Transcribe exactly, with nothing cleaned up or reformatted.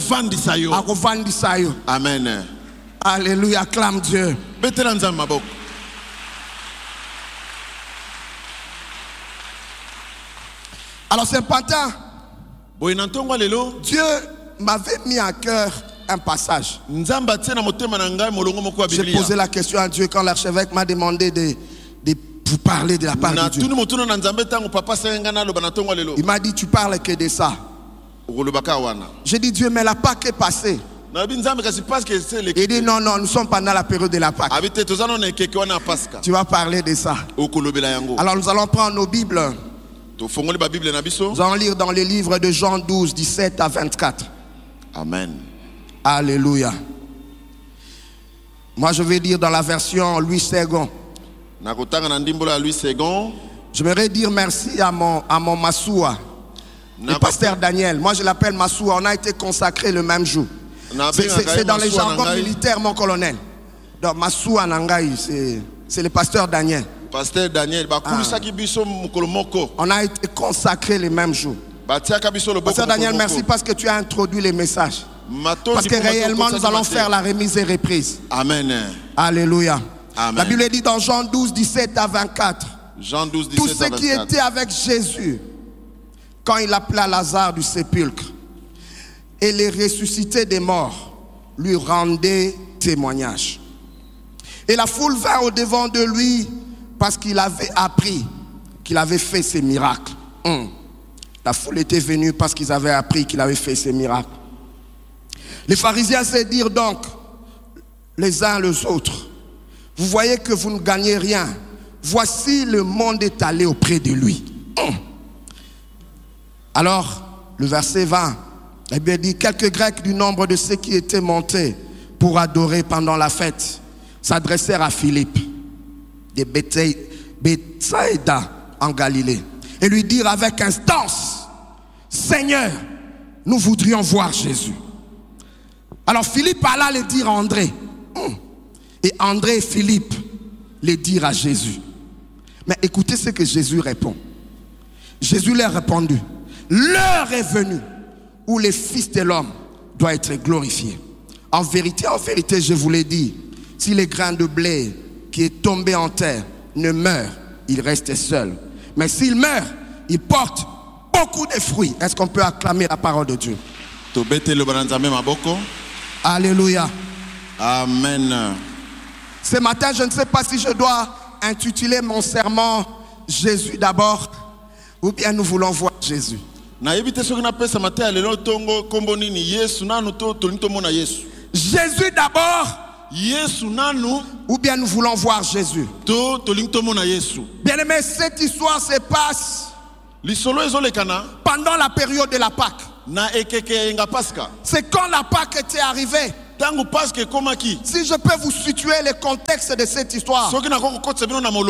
akovandisa yo. Akovandisa yo. Amen. Alléluia, acclame Dieu. Betela nzambe maboko. Alors c'est important. Dieu m'avait mis à cœur un passage. J'ai posé la question à Dieu quand l'archevêque m'a demandé de, de vous parler de la part de Dieu. Il m'a dit, tu parles que de ça. J'ai dit, Dieu, mais la Pâque est passée. Il dit, non, non, nous sommes pendant la période de la Pâque. Tu vas parler de ça. Alors nous allons prendre nos Bibles. Nous allons lire dans les livres de Jean douze, dix-sept à vingt-quatre. Amen. Alléluia. Moi je vais dire dans la version Louis Segond. J'aimerais dire merci à mon, à mon Massoua, le pasteur Daniel. Moi je l'appelle Massoua, on a été consacré le même jour. C'est dans les jargons militaires, mon colonel. Donc Massoua Nangaï, c'est le pasteur Daniel. Pasteur Daniel, ah. On a été consacré le même jour. Pasteur Daniel, merci parce que tu as introduit les messages. Parce que réellement, nous allons faire la remise et reprise. Amen. Alléluia. Amen. La Bible dit dans Jean douze, dix-sept à vingt-quatre. Jean douze, dix-sept Tous ceux qui étaient avec Jésus, quand il appela Lazare du sépulcre et les ressuscités des morts, lui rendaient témoignage. Et la foule vint au-devant de lui parce qu'il avait appris qu'il avait fait ces miracles. Hum. La foule était venue parce qu'ils avaient appris qu'il avait fait ces miracles. Les pharisiens se dirent donc les uns les autres, vous voyez que vous ne gagnez rien. Voici le monde est allé auprès de lui. Hum. Alors, le verset vingt, eh bien, dit, quelques Grecs du nombre de ceux qui étaient montés pour adorer pendant la fête s'adressèrent à Philippe de Bethsaïda en Galilée et lui dirent avec instance, Seigneur, nous voudrions voir Jésus. Alors Philippe alla le dire à André. Et André et Philippe le dirent à Jésus. Mais écoutez ce que Jésus répond. Jésus leur a répondu, l'heure est venue où le Fils de l'homme doit être glorifié. En vérité, en vérité, je vous l'ai dit, si les grains de blé qui est tombé en terre ne meurt, il reste seul. Mais s'il meurt, il porte beaucoup de fruits. Est-ce qu'on peut acclamer la parole de Dieu? Alléluia. Amen. Ce matin, je ne sais pas si je dois intituler mon sermon Jésus d'abord ou bien nous voulons voir Jésus. Jésus d'abord ou bien nous voulons voir Jésus. Bien aimé, cette histoire se passe pendant la période de la Pâque. C'est quand la Pâque était arrivée. Si je peux vous situer le contexte de cette histoire.